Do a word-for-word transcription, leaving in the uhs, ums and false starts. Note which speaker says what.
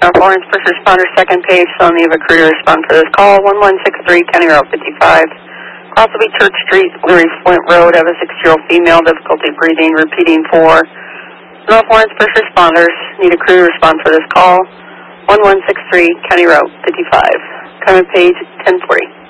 Speaker 1: North Lawrence, first responder, second page, still need a crew to respond for this call. one one six three, County Route fifty-five. Cross will be Church Street, Larry Flint Road. Have a six-year-old female, difficulty breathing, repeating for North Lawrence, first responders. Need a crew to respond for this call. one one six three, County Route fifty-five. Current page ten forty.